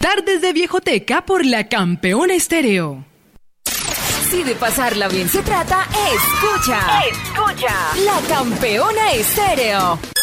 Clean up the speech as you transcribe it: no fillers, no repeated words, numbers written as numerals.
Tardes de Viejoteca por la Campeona Estéreo. Si de pasarla bien se trata, escucha. La Campeona Estéreo.